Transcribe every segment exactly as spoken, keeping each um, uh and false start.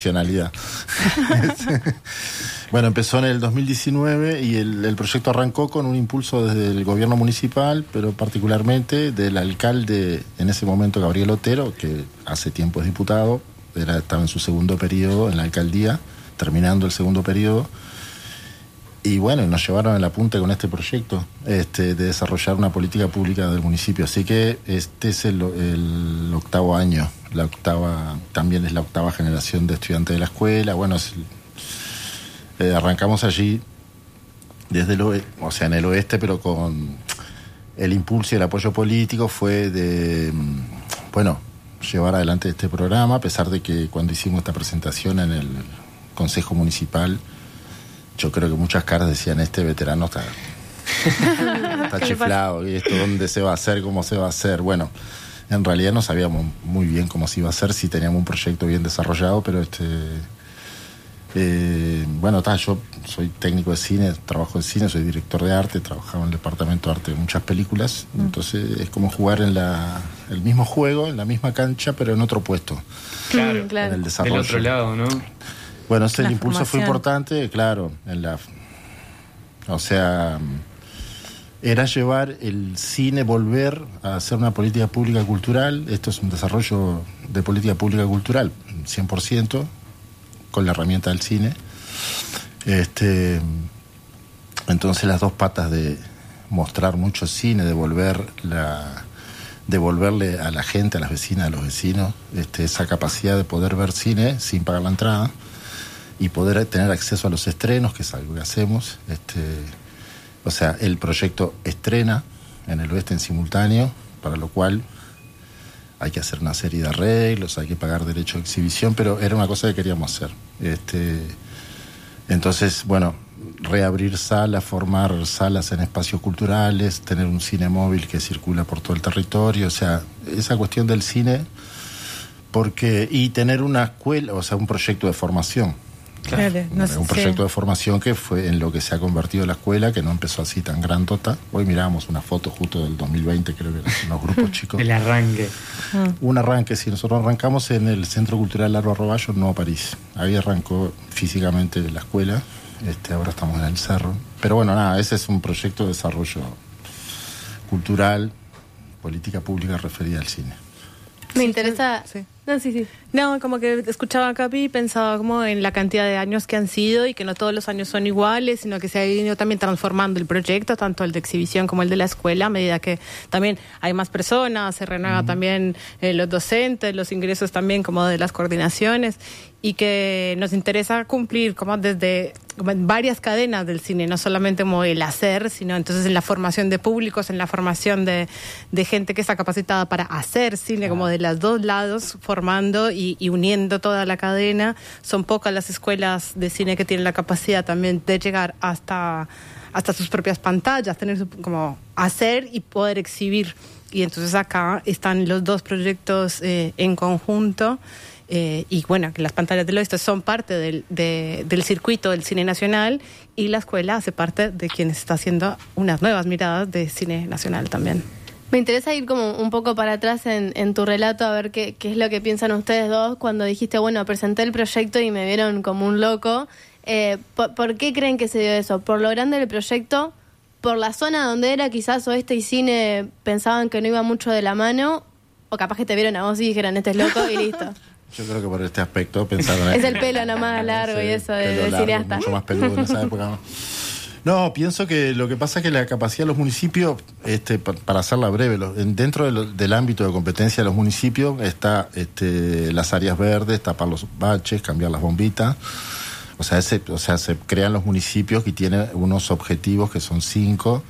Funcionalidad. Bueno, empezó en el dos mil diecinueve y el, el proyecto arrancó con un impulso desde el gobierno municipal, pero particularmente del alcalde en ese momento, Gabriel Otero, que hace tiempo es diputado, era, estaba en su segundo periodo en la alcaldía, terminando el segundo periodo. Y bueno, nos llevaron en la punta con este proyecto este, de desarrollar una política pública del municipio. Así que este es el, el octavo año, la octava, también es la octava generación de estudiantes de la escuela. Bueno, es, eh, arrancamos allí desde el oeste, o sea, en el oeste, pero con el impulso y el apoyo político fue de, bueno, llevar adelante este programa, a pesar de que cuando hicimos esta presentación en el Consejo Municipal, yo creo que muchas caras decían, este veterano está, está chiflado, y esto dónde se va a hacer, cómo se va a hacer. Bueno, en realidad no sabíamos muy bien cómo se iba a hacer, si teníamos un proyecto bien desarrollado, pero este eh, bueno, ta, yo soy técnico de cine, trabajo en cine, soy director de arte, trabajaba en el departamento de arte de muchas películas, mm. entonces es como jugar en la el mismo juego, en la misma cancha, pero en otro puesto. Claro, claro. En el desarrollo. Del otro lado, ¿no? Bueno, ese La el impulso formación. fue importante, claro, en la, o sea, era llevar el cine, volver a hacer una política pública cultural. Esto es un desarrollo de política pública cultural, cien por ciento, con la herramienta del cine. Este, entonces las dos patas de mostrar mucho cine, devolver la, devolverle a la gente, a las vecinas, a los vecinos, este, esa capacidad de poder ver cine sin pagar la entrada y poder tener acceso a los estrenos, que es algo que hacemos. Este, o sea, el proyecto estrena en el oeste en simultáneo, para lo cual hay que hacer una serie de arreglos, hay que pagar derecho de exhibición, pero era una cosa que queríamos hacer. Este, entonces, bueno, reabrir salas, formar salas en espacios culturales, tener un cine móvil que circula por todo el territorio, o sea, esa cuestión del cine, porque y tener una escuela, o sea, un proyecto de formación. Claro, no sé, un proyecto sí. de formación que fue en lo que se ha convertido la escuela, que no empezó así tan grandota. Hoy mirábamos una foto justo del dos mil veinte, creo que eran unos grupos chicos. El arranque. Un arranque, sí. Nosotros arrancamos en el Centro Cultural Largo Arroballo, en Nuevo París. Ahí arrancó físicamente la escuela. Este, ahora estamos en el Cerro. Pero bueno, nada, ese es un proyecto de desarrollo cultural, política pública referida al cine. Me interesa... Sí. No, sí, sí. No, como que escuchaba a Capi y pensaba como en la cantidad de años que han sido y que no todos los años son iguales, sino que se ha ido también transformando el proyecto, tanto el de exhibición como el de la escuela, a medida que también hay más personas, se renueva mm. también eh, los docentes, los ingresos también como de las coordinaciones, y que nos interesa cumplir como desde como en varias cadenas del cine, no solamente como el hacer, sino entonces en la formación de públicos, en la formación de, de gente que está capacitada para hacer cine, como de los dos lados, formando y, y uniendo toda la cadena. Son pocas las escuelas de cine que tienen la capacidad también de llegar hasta, hasta sus propias pantallas, tener su, como hacer y poder exhibir. Y entonces acá están los dos proyectos eh, en conjunto. Eh, y bueno, que las pantallas del oeste son parte del, de, del circuito del cine nacional, y la escuela hace parte de quienes está haciendo unas nuevas miradas de cine nacional también. Me interesa ir como un poco para atrás en, en tu relato, a ver qué, qué es lo que piensan ustedes dos cuando dijiste, bueno, presenté el proyecto y me vieron como un loco. Eh, ¿por, ¿Por qué creen que se dio eso? ¿Por lo grande del proyecto? ¿Por la zona donde era quizás oeste y cine pensaban que no iba mucho de la mano? ¿O capaz que te vieron a vos y dijeron, este es loco y listo? Yo creo que por este aspecto pensaron... Es el pelo nomás largo y eso de, de largo, cineasta. Mucho más peludo en esa época. No, pienso que lo que pasa es que la capacidad de los municipios, este, para hacerla breve, los, dentro de lo, del ámbito de competencia de los municipios está este, las áreas verdes, tapar los baches, cambiar las bombitas. O sea, ese, o sea, se crean los municipios que tienen unos objetivos que son cinco,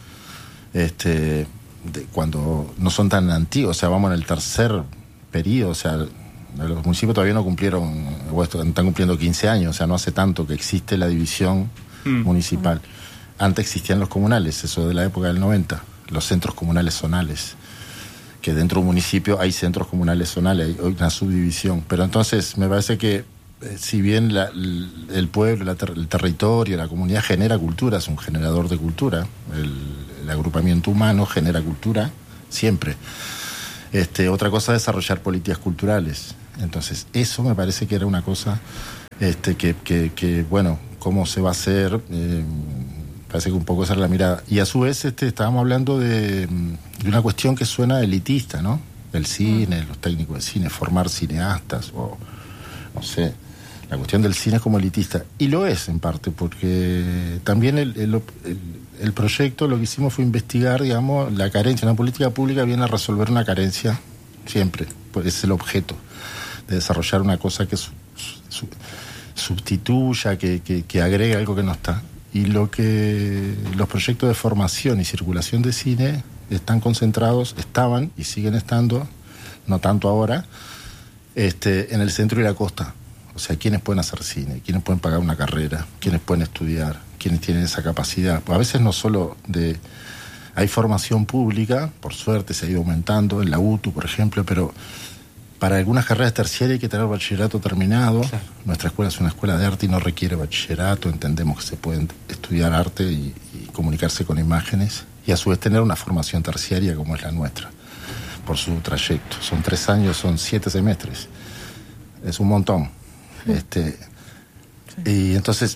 este, de, cuando no son tan antiguos, o sea, vamos en el tercer periodo, o sea, los municipios todavía no cumplieron, o están cumpliendo quince años, o sea, no hace tanto que existe la división mm. municipal. Antes existían los comunales, eso de la época del noventa, los centros comunales zonales, que dentro de un municipio hay centros comunales zonales, hay una subdivisión. Pero entonces me parece que eh, si bien la, el pueblo, la ter- el territorio, la comunidad genera cultura, es un generador de cultura, el, el agrupamiento humano genera cultura siempre. Este, otra cosa es desarrollar políticas culturales. Entonces eso me parece que era una cosa este, que, que, que, bueno, cómo se va a hacer, eh, parece que un poco esa es la mirada. Y a su vez este, estábamos hablando de, de una cuestión que suena elitista, ¿no? El cine, los técnicos de cine, formar cineastas, o no sé, la cuestión del cine es como elitista. Y lo es en parte, porque también el, el, el, el proyecto lo que hicimos fue investigar, digamos, la carencia. Una política pública viene a resolver una carencia siempre, pues es el objeto de desarrollar una cosa que su, su, sustituya, que, que, que agregue algo que no está. Y lo que los proyectos de formación y circulación de cine están concentrados, estaban y siguen estando, no tanto ahora, este, en el centro y la costa. O sea, ¿quiénes pueden hacer cine? ¿Quiénes pueden pagar una carrera? ¿Quiénes pueden estudiar? ¿Quiénes tienen esa capacidad? Pues a veces no solo de... Hay formación pública, por suerte se ha ido aumentando, en la U T U, por ejemplo, pero para algunas carreras terciarias hay que tener bachillerato terminado. Claro. Nuestra escuela es una escuela de arte y no requiere bachillerato. Entendemos que se pueden estudiar arte y, y comunicarse con imágenes y a su vez tener una formación terciaria como es la nuestra, por su trayecto. Son tres años, son siete semestres. Es un montón. Sí. Este, sí. Y entonces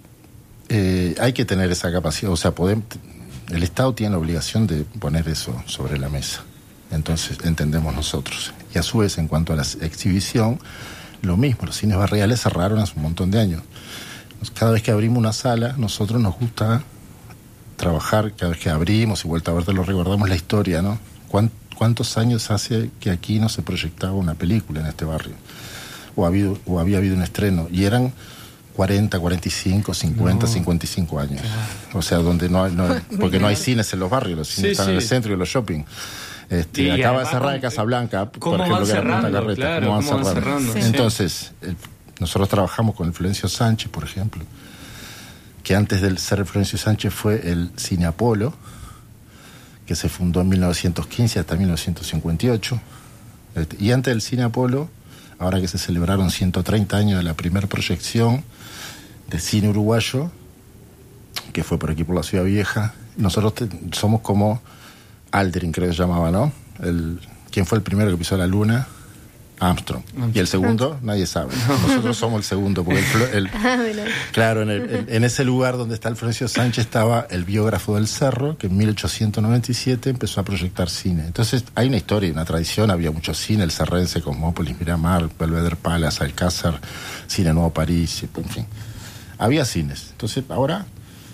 eh, hay que tener esa capacidad. O sea, podemos, el Estado tiene la obligación de poner eso sobre la mesa. Entonces entendemos nosotros. Y a su vez, en cuanto a la exhibición, lo mismo, los cines barriales cerraron hace un montón de años. Cada vez que abrimos una sala, nosotros nos gusta trabajar, cada vez que abrimos y vuelta a verte lo recordamos la historia, ¿no? ¿Cuántos años hace que aquí no se proyectaba una película en este barrio? O, ha habido, o había habido un estreno. Y eran cuarenta, cuarenta y cinco, cincuenta, no. cincuenta y cinco años. Claro. O sea, donde no hay, no, porque no hay cines en los barrios, los cines sí, están sí. en el centro y en los shopping. Este, y acaba de cerrar de Casablanca, por ejemplo, que era Punta Carreta. Claro, ¿Cómo van ¿cómo cerrando? cerrando? Sí. Entonces, el, nosotros trabajamos con el Florencio Sánchez, por ejemplo, que antes de ser el Florencio Sánchez fue el Cine Apolo, que se fundó en mil novecientos quince hasta mil novecientos cincuenta y ocho. Este, y antes del Cine Apolo, ahora que se celebraron ciento treinta años de la primera proyección de cine uruguayo, que fue por aquí por la Ciudad Vieja, nosotros te, somos como Aldrin, creo que se llamaba, ¿no? El, ¿Quién fue el primero que pisó la luna? Armstrong. Y el segundo, nadie sabe. Nosotros somos el segundo, porque el, el, claro, en, el, en ese lugar donde está el Florencio Sánchez estaba el biógrafo del Cerro, que en mil ochocientos noventa y siete empezó a proyectar cine. Entonces hay una historia, una tradición, había mucho cine, el Cerrense, Cosmópolis, Miramar, Belvedere Palace, Alcázar, Cine Nuevo París, en fin. Había cines. Entonces ahora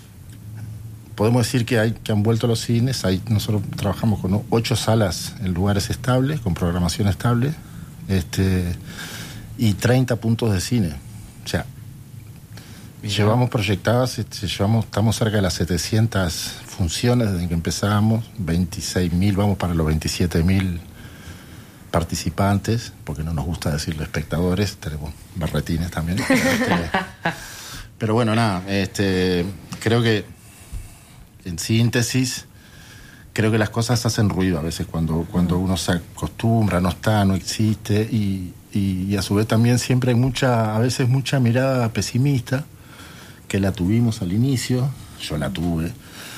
podemos decir que hay que han vuelto los cines. Hay, nosotros trabajamos con ocho salas en lugares estables, con programación estable, este, y treinta puntos de cine. O sea, Mira. llevamos proyectadas, este, llevamos, estamos cerca de las setecientas funciones desde que empezamos, veintiséis mil, vamos para los veintisiete mil participantes, porque no nos gusta decirle espectadores, tenemos barretines también. este, pero bueno, nada, este, creo que en síntesis, creo que las cosas hacen ruido a veces cuando, cuando uno se acostumbra, no está, no existe, y, y, y a su vez también siempre hay mucha, a veces mucha mirada pesimista, que la tuvimos al inicio, yo la tuve.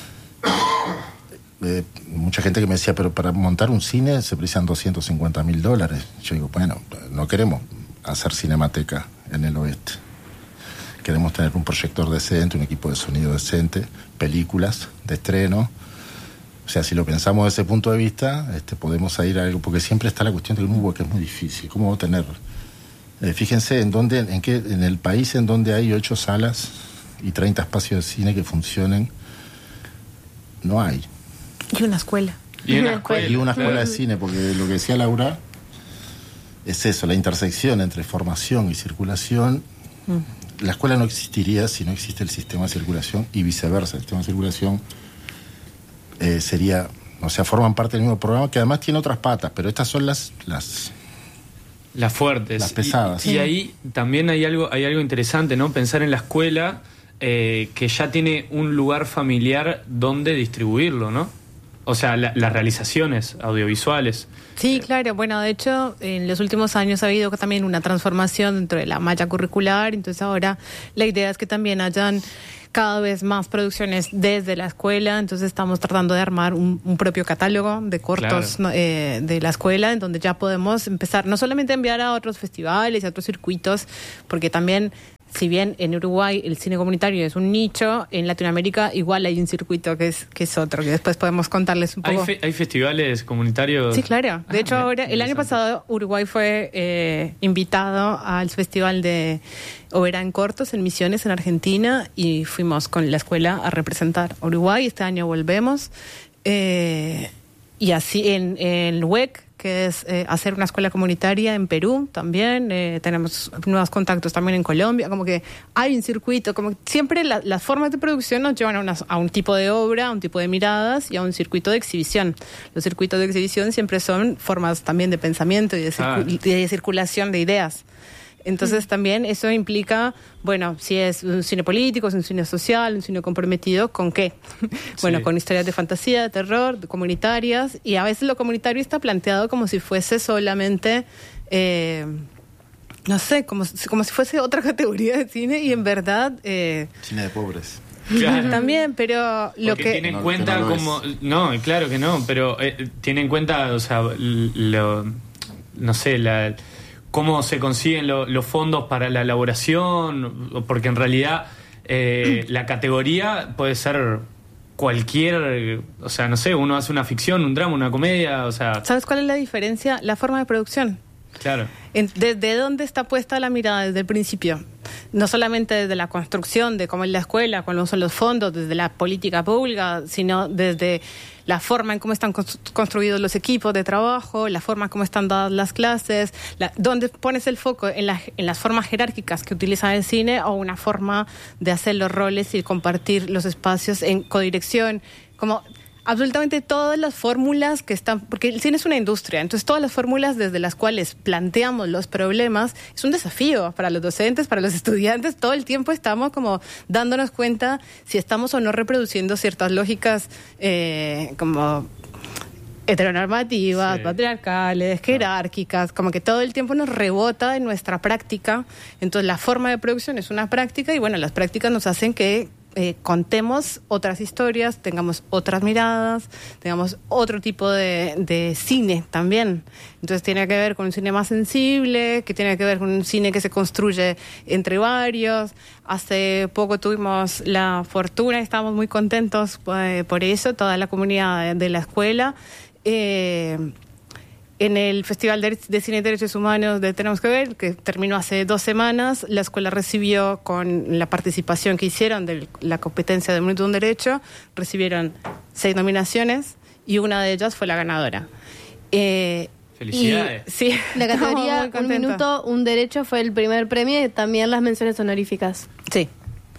Eh, mucha gente que me decía, pero para montar un cine se precisan doscientos cincuenta mil dólares. Yo digo, bueno, no queremos hacer cinemateca en el oeste. Queremos tener un proyector decente, un equipo de sonido decente, películas de estreno. O sea, si lo pensamos desde ese punto de vista, este, podemos ir a algo, porque siempre está la cuestión del hubo, que es muy difícil. ¿Cómo tener? Eh, fíjense en dónde, en qué, en el país en donde hay ocho salas y treinta espacios de cine que funcionen, no hay. Y una escuela. Y una escuela, y una escuela de cine, porque lo que decía Laura es eso, la intersección entre formación y circulación. Mm. La escuela no existiría si no existe el sistema de circulación y viceversa. El sistema de circulación eh, sería, o sea, forman parte del mismo programa, que además tiene otras patas, pero estas son las las, las fuertes, las pesadas. Y, y ahí también hay algo, hay algo interesante, ¿no? Pensar en la escuela eh, que ya tiene un lugar familiar donde distribuirlo, ¿no? O sea, la, las realizaciones audiovisuales. Sí, claro. Bueno, de hecho, en los últimos años ha habido también una transformación dentro de la malla curricular. Entonces ahora la idea es que también hayan cada vez más producciones desde la escuela. Entonces estamos tratando de armar un, un propio catálogo de cortos, claro. eh, de la escuela, en donde ya podemos empezar no solamente a enviar a otros festivales y a otros circuitos, porque también si bien en Uruguay el cine comunitario es un nicho, en Latinoamérica igual hay un circuito que es que es otro, que después podemos contarles un poco. ¿Hay, fe- hay festivales comunitarios? Sí, claro. De Ah, hecho, bien, ahora el año pasado Uruguay fue eh, invitado al Festival de Ópera en Cortos en Misiones, en Argentina, y fuimos con la escuela a representar a Uruguay. Este año volvemos. Eh, y así en, en el W E C, que es eh, hacer una escuela comunitaria en Perú también. Eh, tenemos nuevos contactos también en Colombia. Como que hay un circuito, como que siempre la, las formas de producción nos llevan a, una, a un tipo de obra, a un tipo de miradas y a un circuito de exhibición. Los circuitos de exhibición siempre son formas también de pensamiento y de, circu- Ah. y de circulación de ideas. Entonces también eso implica, bueno, si es un cine político, es un cine social, un cine comprometido, ¿con qué? Bueno, Sí. con historias de fantasía, de terror, de comunitarias, y a veces lo comunitario está planteado como si fuese solamente, eh, no sé, como, si- como si fuese otra categoría de cine, y en verdad... Eh, Cine de pobres. Claro. también, pero lo Porque que... tiene en No, cuenta que no lo como... No, claro que no, pero eh, tiene en cuenta, o sea, lo, no sé, la... cómo se consiguen lo- los fondos para la elaboración, porque en realidad eh, la categoría puede ser cualquier, o sea, no sé, uno hace una ficción, un drama, una comedia, o sea, ¿Sabes cuál es la diferencia? La forma de producción. claro. En- ¿Desde dónde está puesta la mirada desde el principio? No solamente desde la construcción de cómo es la escuela, cuáles son los fondos, desde la política pública, sino desde la forma en cómo están cons- construidos los equipos de trabajo, la forma en cómo están dadas las clases, la, dónde pones el foco en, la- en las formas jerárquicas que utiliza el cine o una forma de hacer los roles y compartir los espacios en codirección, como... absolutamente todas las fórmulas que están, porque el cine es una industria, entonces todas las fórmulas desde las cuales planteamos los problemas es un desafío para los docentes, para los estudiantes, todo el tiempo estamos como dándonos cuenta si estamos o no reproduciendo ciertas lógicas eh, como heteronormativas, Sí. patriarcales, jerárquicas, como que todo el tiempo nos rebota en nuestra práctica. Entonces la forma de producción es una práctica y bueno, las prácticas nos hacen que eh, contemos otras historias, tengamos otras miradas, tengamos otro tipo de, de cine también. Entonces tiene que ver con un cine más sensible, que tiene que ver con un cine que se construye entre varios. Hace poco tuvimos la fortuna, estábamos muy contentos eh, por eso, toda la comunidad de, de la escuela, eh, en el Festival de, de Cine y Derechos Humanos de Tenemos que Ver, que terminó hace dos semanas. La escuela recibió, con la participación que hicieron de la competencia de Minuto de un Derecho, recibieron seis nominaciones y una de ellas fue la ganadora. Eh, Felicidades. y- sí, La estamos categoría muy Un contentos. Minuto, Un Derecho fue el primer premio y también las menciones honoríficas. Sí.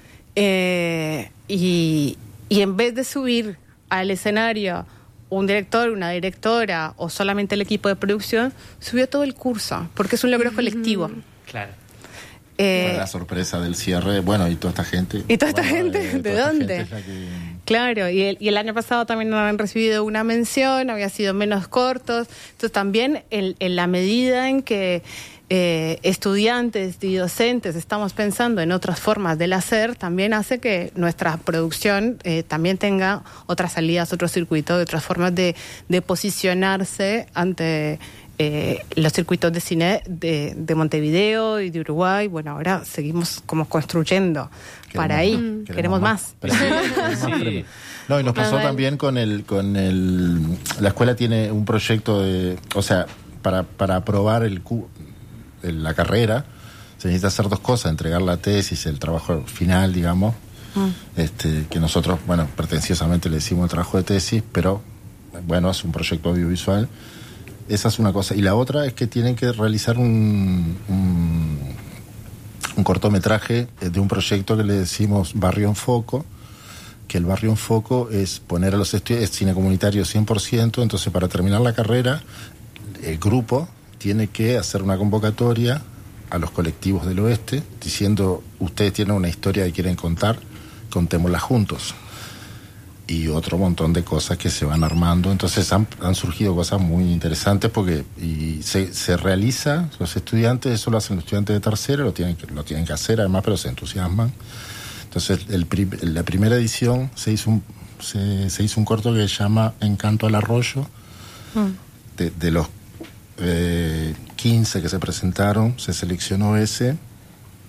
Eh, y, y en vez de subir al escenario un director, una directora o solamente el equipo de producción, subió todo el curso, porque es un logro colectivo. Claro. Eh, Fue la sorpresa del cierre, bueno, y toda esta gente. ¿Y toda esta Bueno, gente? eh, ¿De toda esta dónde? gente es la que- Claro, y el, y el año pasado también habían recibido una mención, había sido menos cortos. Entonces también en, en la medida en que eh, estudiantes y docentes estamos pensando en otras formas del hacer, también hace que nuestra producción eh, también tenga otras salidas, otros circuitos, otras formas de, de posicionarse ante eh, los circuitos de cine de, de Montevideo y de Uruguay. Bueno, ahora seguimos como construyendo para ahí. más, Queremos, más. Pero sí, queremos más Sí. premios. No, y nos pasó Manuel. también con el, con el, la escuela tiene un proyecto de, o sea, para, para aprobar el, cu- el- la carrera, se necesita hacer dos cosas, entregar la tesis, el trabajo final, digamos, este, que nosotros, bueno, pretenciosamente le decimos el trabajo de tesis, pero, bueno, es un proyecto audiovisual. Esa es una cosa. Y la otra es que tienen que realizar un, un, un cortometraje de un proyecto que le decimos Barrio en Foco, que el Barrio en Foco es poner a los estudiantes, es cine comunitario cien por ciento, entonces para terminar la carrera, el grupo tiene que hacer una convocatoria a los colectivos del oeste, diciendo, ustedes tienen una historia que quieren contar, contémosla juntos. Y otro montón de cosas que se van armando. Entonces han, han surgido cosas muy interesantes porque y se, se realiza, los estudiantes, eso lo hacen los estudiantes de tercero, lo tienen que, lo tienen que hacer además, pero se entusiasman. Entonces el, prim- la primera edición se hizo un, se, se hizo un corto que se llama Encanto al Arroyo. Mm. De, de los eh, quince que se presentaron, se seleccionó ese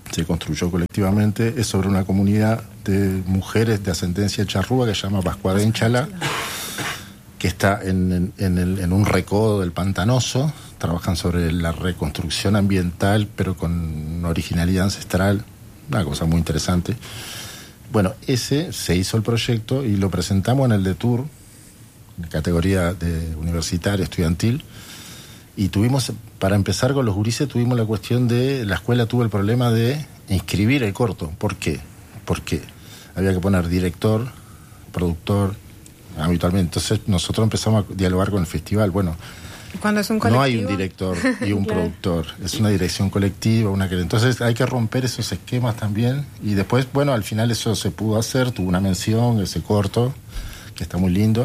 se construyó colectivamente, es sobre una comunidad de mujeres de ascendencia charrúa que se llama Pascuadenchala, que está en, en, en, el, en un recodo del Pantanoso. Trabajan sobre la reconstrucción ambiental, pero con originalidad ancestral, una cosa muy interesante. Bueno, ese se hizo el proyecto y lo presentamos en el DETUR, en categoría de universitaria, estudiantil, y tuvimos, para empezar con los gurises, tuvimos la cuestión de, la escuela tuvo el problema de inscribir el corto. ¿Por qué? Porque había que poner director, productor, habitualmente. Entonces nosotros empezamos a dialogar con el festival. Bueno, cuando es un colectivo, no hay un director y un claro. productor, es una dirección colectiva, una que entonces hay que romper esos esquemas también, y después, bueno, al final eso se pudo hacer, tuvo una mención, ese corto, que está muy lindo,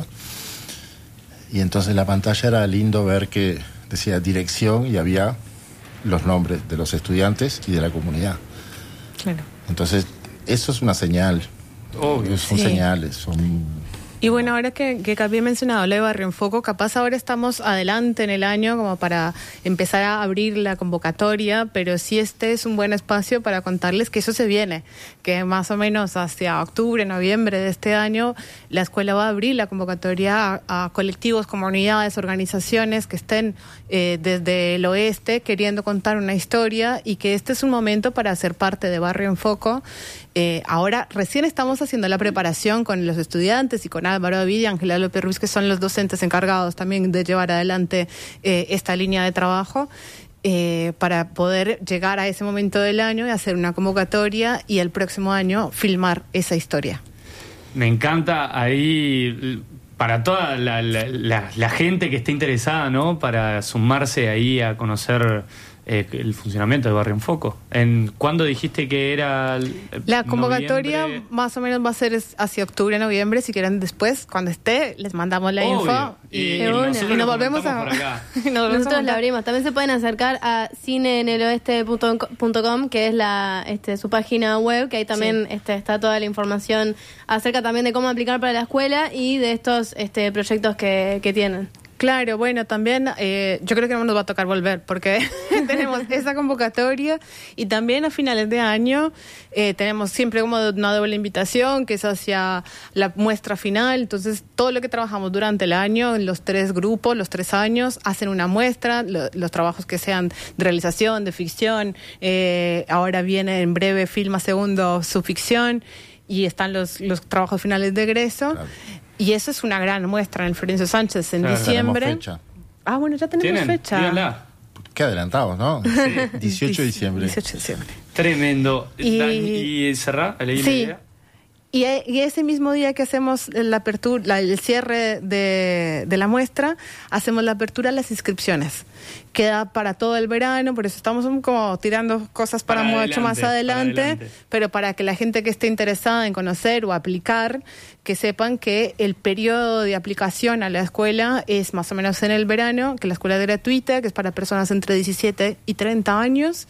y entonces en la pantalla era lindo ver que decía dirección y había los nombres de los estudiantes y de la comunidad. Claro. Entonces, eso es una señal. Obvio. Son sí. señales, son... Y bueno, ahora que, que había mencionado lo de Barrio en Foco, capaz ahora estamos adelante en el año como para empezar a abrir la convocatoria, pero sí este es un buen espacio para contarles que eso se viene, que más o menos hacia octubre, noviembre de este año, la escuela va a abrir la convocatoria a, a colectivos, comunidades, organizaciones que estén eh, desde el oeste queriendo contar una historia, y que este es un momento para ser parte de Barrio en Foco. Eh, ahora recién estamos haciendo la preparación con los estudiantes y con Álvaro David y Ángela López Ruiz, que son los docentes encargados también de llevar adelante eh, esta línea de trabajo, eh, para poder llegar a ese momento del año y hacer una convocatoria y el próximo año filmar esa historia. Me encanta ahí, para toda la, la, la, la gente que esté interesada, ¿no? Para sumarse ahí a conocer Eh, el funcionamiento de Barrio en Foco. ¿En cuándo dijiste que era? La convocatoria noviembre? Más o menos va a ser hacia octubre, noviembre. Si quieren después, cuando esté, les mandamos la Obvio. info y, y, y, y nosotros nos volvemos a, por acá. y nos volvemos Nosotros a la abrimos. También se pueden acercar a cine en el oeste punto com, que es la este, su página web, que ahí también sí. este, está toda la información acerca también de cómo aplicar para la escuela y de estos este, proyectos que, que tienen. Claro, bueno, también eh, yo creo que no nos va a tocar volver, porque tenemos esa convocatoria, y también a finales de año eh, tenemos siempre como una doble invitación, que es hacia la muestra final. Entonces, todo lo que trabajamos durante el año, los tres grupos, los tres años, hacen una muestra, lo, los trabajos que sean de realización, de ficción, eh, ahora viene en breve Filma Segundo su ficción, y están los, los trabajos finales de egreso. Claro. Y eso es una gran muestra en el Florencio Sánchez en claro, diciembre. Tenemos fecha. Ah, bueno, ya tenemos ¿Tienen? fecha. Díganla. Qué adelantado, ¿no? Sí. dieciocho de diciembre. dieciocho de diciembre. Tremendo. Y, ¿Y cerrá? ¿Leí sí. la idea? Y, y ese mismo día que hacemos la apertura, la, el cierre de, de la muestra, hacemos la apertura a las inscripciones. Queda para todo el verano, por eso estamos como tirando cosas para, para mucho adelante, más adelante, para adelante, pero para que la gente que esté interesada en conocer o aplicar, que sepan que el periodo de aplicación a la escuela es más o menos en el verano, que la escuela es gratuita, que es para personas entre diecisiete y treinta años.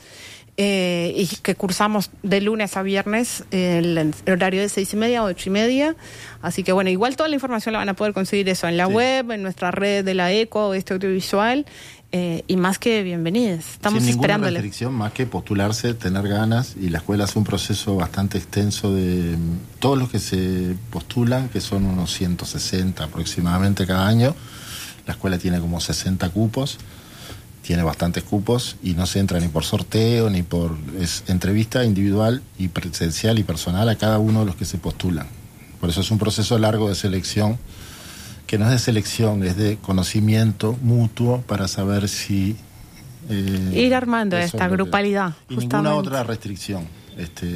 Eh, y que cursamos de lunes a viernes el, el horario de seis y media a ocho y media. Así que bueno, igual toda la información la van a poder conseguir eso en la sí. web, en nuestra red de la ECO, este audiovisual, eh, y más que bienvenidos. Estamos sin ninguna esperándole. restricción más que postularse, tener ganas, y la escuela hace un proceso bastante extenso de todos los que se postulan, que son unos ciento sesenta aproximadamente cada año. La escuela tiene como sesenta cupos. Tiene bastantes cupos y no se entra ni por sorteo ni por... Es entrevista individual y presencial y personal a cada uno de los que se postulan. Por eso es un proceso largo de selección, que no es de selección, es de conocimiento mutuo para saber si... Eh, Ir armando esta grupalidad. Que, y ninguna otra restricción. Este,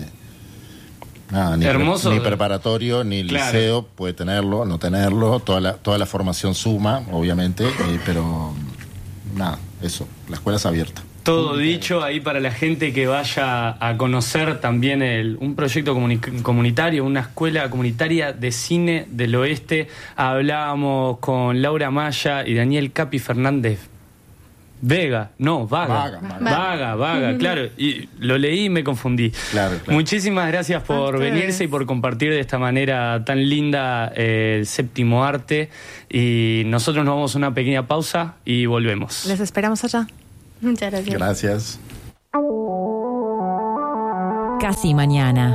nada, ni, Hermoso. Pre, ni preparatorio, ni claro. liceo puede tenerlo, no tenerlo. Toda la, toda la formación suma, obviamente, eh, pero... Nada, eso, la escuela es abierta. Todo dicho ahí para la gente que vaya a conocer también el, un proyecto comuni- comunitario, una escuela comunitaria de cine del oeste. Hablábamos con Laura Maya y Daniel Capi Fernández Vega, no, Vaga. Vaga, Vaga, Vaga, Vaga, claro. Y lo leí y me confundí. Claro, claro. Muchísimas gracias por venirse y por compartir de esta manera tan linda eh, el séptimo arte. Y nosotros nos vamos a una pequeña pausa y volvemos. Les esperamos allá. Muchas gracias. Gracias. Casi mañana.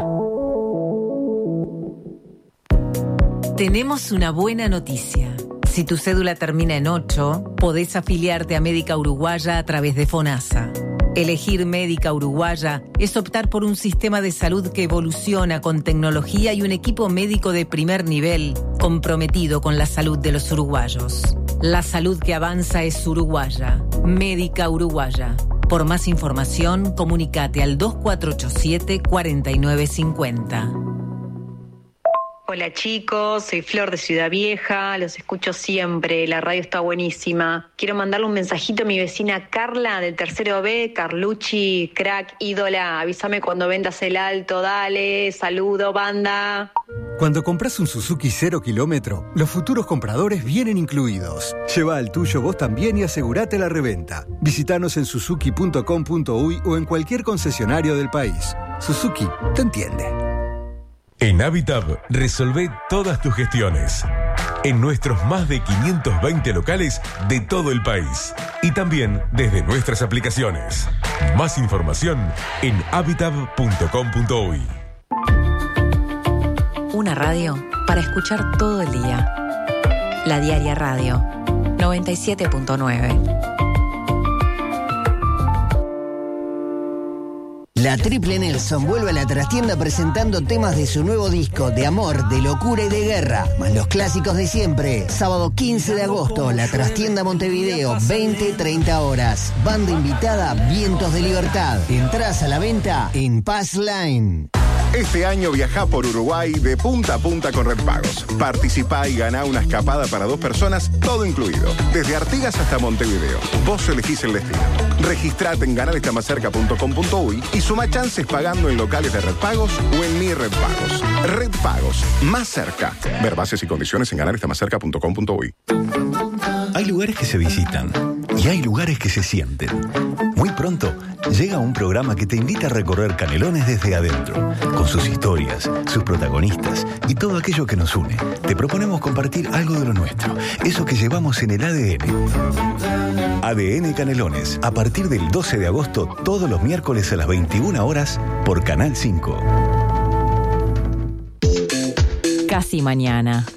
Tenemos una buena noticia. Si tu cédula termina en ocho, podés afiliarte a Médica Uruguaya a través de FONASA. Elegir Médica Uruguaya es optar por un sistema de salud que evoluciona con tecnología y un equipo médico de primer nivel comprometido con la salud de los uruguayos. La salud que avanza es uruguaya. Médica Uruguaya. Por más información, comunícate al dos cuatro ocho siete, cuatro nueve cinco cero. Hola chicos, soy Flor de Ciudad Vieja, los escucho siempre, la radio está buenísima. Quiero mandarle un mensajito a mi vecina Carla del tercero B, Carlucci, crack, ídola, avísame cuando vendas el alto, dale, saludo banda. Cuando compras un Suzuki cero kilómetro, los futuros compradores vienen incluidos. Lleva al tuyo vos también y asegurate la reventa. Visítanos en suzuki punto com punto uy o en cualquier concesionario del país. Suzuki te entiende. En Habitab, resolvé todas tus gestiones. En nuestros más de quinientos veinte locales de todo el país. Y también desde nuestras aplicaciones. Más información en habitab punto com punto uy. Una radio para escuchar todo el día. La Diaria Radio, noventa y siete punto nueve. La Triple Nelson vuelve a la trastienda presentando temas de su nuevo disco, de amor, de locura y de guerra, más los clásicos de siempre. Sábado quince de agosto, la trastienda Montevideo, veinte a treinta horas. Banda invitada, Vientos de Libertad. Entrás a la venta en Pass Line. Este año viajá por Uruguay de punta a punta con Red Pagos. Participá y ganá una escapada para dos personas, todo incluido. Desde Artigas hasta Montevideo. Vos elegís el destino. Registrate en ganar está más cerca punto com punto uy y suma chances pagando en locales de Red Pagos o en Mi Red Pagos. Red Pagos, más cerca. Ver bases y condiciones en ganar está más cerca punto com punto uy. Hay lugares que se visitan y hay lugares que se sienten. Muy pronto llega un programa que te invita a recorrer Canelones desde adentro, con sus historias, sus protagonistas y todo aquello que nos une. Te proponemos compartir algo de lo nuestro, eso que llevamos en el A D N. A D N Canelones, a partir del doce de agosto, todos los miércoles a las veintiuna horas, por Canal cinco. Casi mañana.